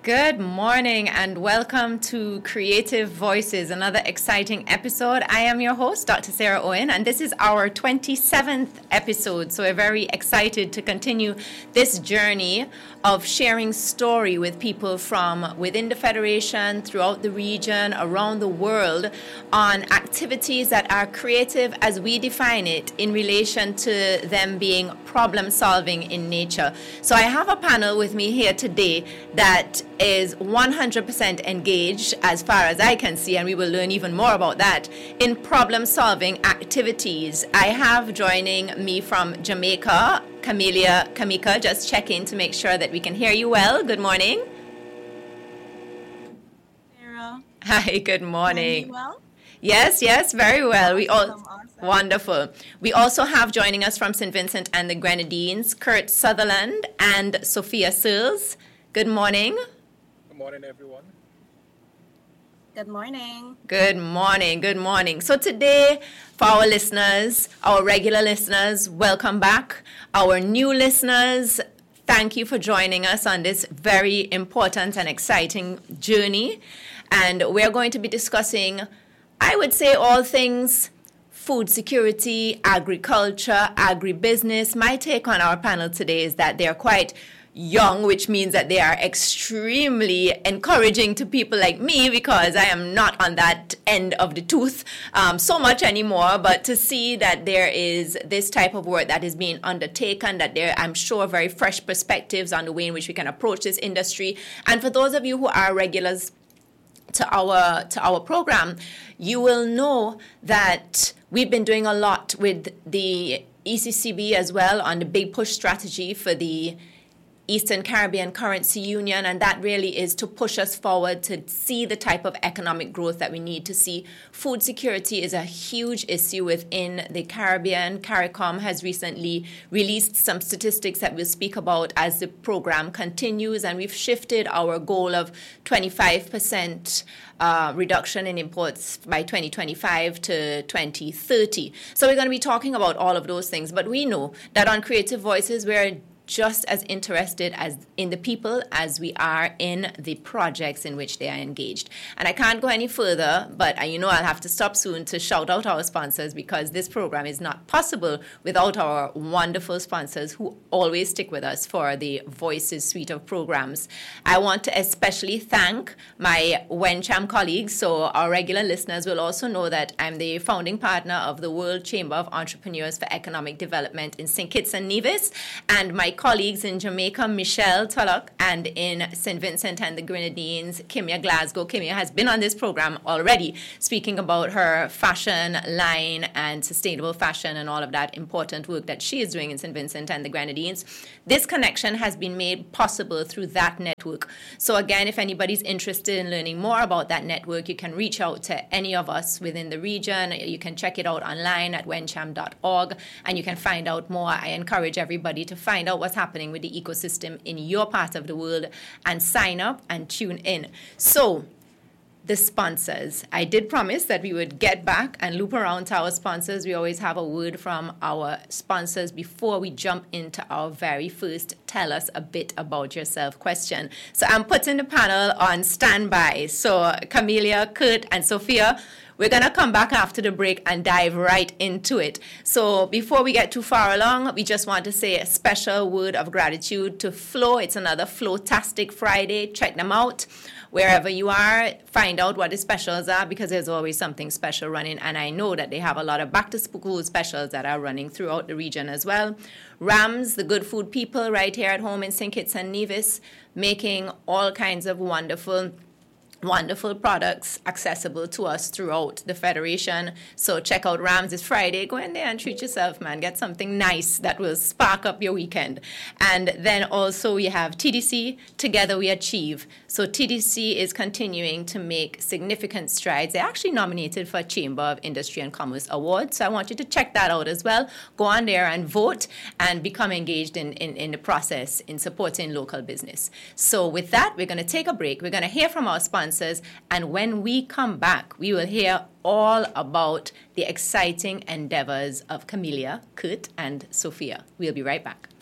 Good morning and welcome to Creative Voices, another exciting episode. I am your host, Dr. Sarah Owen, and this is our 27th episode. So we're very excited to continue this journey of sharing story with people from within the Federation, throughout the region, around the world, on activities that are creative as we define it in relation to them being problem solving in nature. So I have a panel with me here today that is 100% engaged, as far as I can see, and we will learn even more about that, in problem-solving activities. I have joining me from Jamaica, Kamika, just check in to make sure that we can hear you well. Good morning. Sarah. Hi, good morning. Well? Yes, very well. Awesome. Wonderful. We also have joining us from St. Vincent and the Grenadines, Kurt Sutherland and Sophia Searles. Good morning. Good morning, everyone. Good morning. Good morning. So today, for our listeners, our regular listeners, welcome back. Our new listeners, thank you for joining us on this very important and exciting journey. And we're going to be discussing, I would say, all things food security, agriculture, agribusiness. My take on our panel today is that they're quite young, which means that they are extremely encouraging to people like me, because I am not on that end of the tooth so much anymore. But to see that there is this type of work that is being undertaken, that there, I'm sure, very fresh perspectives on the way in which we can approach this industry. And for those of you who are regulars to our program, you will know that we've been doing a lot with the ECCB as well on the big push strategy for the Eastern Caribbean Currency Union, and that really is to push us forward to see the type of economic growth that we need to see. Food security is a huge issue within the Caribbean. CARICOM has recently released some statistics that we'll speak about as the program continues, and we've shifted our goal of 25% reduction in imports by 2025 to 2030. So we're going to be talking about all of those things, but we know that on Creative Voices, we're just as interested as in the people as we are in the projects in which they are engaged. And I can't go any further, but I'll have to stop soon to shout out our sponsors, because this program is not possible without our wonderful sponsors who always stick with us for the Voices suite of programs. I want to especially thank my WenCham colleagues. So our regular listeners will also know that I'm the founding partner of the World Chamber of Entrepreneurs for Economic Development in St. Kitts and Nevis, and my colleagues in Jamaica, Michelle Tulloch, and in St. Vincent and the Grenadines, Kimia Glasgow. Kimia has been on this program already, speaking about her fashion line and sustainable fashion and all of that important work that she is doing in St. Vincent and the Grenadines. This connection has been made possible through that network. So again, if anybody's interested in learning more about that network, you can reach out to any of us within the region. You can check it out online at wencham.org, and you can find out more. I encourage everybody to find out what's happening with the ecosystem in your part of the world and sign up and tune in. So, the sponsors. I did promise that we would get back and loop around to our sponsors. We always have a word from our sponsors before we jump into our very first tell us a bit about yourself question. So I'm putting the panel on standby. So Camelia, Kurt, and Sophia, we're going to come back after the break and dive right into it. So before we get too far along, we just want to say a special word of gratitude to Flow. It's another Flow-tastic Friday. Check them out. Wherever you are, find out what the specials are, because there's always something special running. And I know that they have a lot of back-to-school specials that are running throughout the region as well. Rams, the good food people right here at home in St. Kitts and Nevis, making all kinds of wonderful products accessible to us throughout the Federation. So check out Rams this Friday. Go in there and treat yourself, man. Get something nice that will spark up your weekend. And then also we have TDC, Together We Achieve. So TDC is continuing to make significant strides. They're actually nominated for a Chamber of Industry and Commerce Award. So I want you to check that out as well. Go on there and vote and become engaged in the process in supporting local business. So with that, we're going to take a break. We're going to hear from our sponsors. And when we come back, we will hear all about the exciting endeavors of Camelia, Kurt, and Sophia. We'll be right back.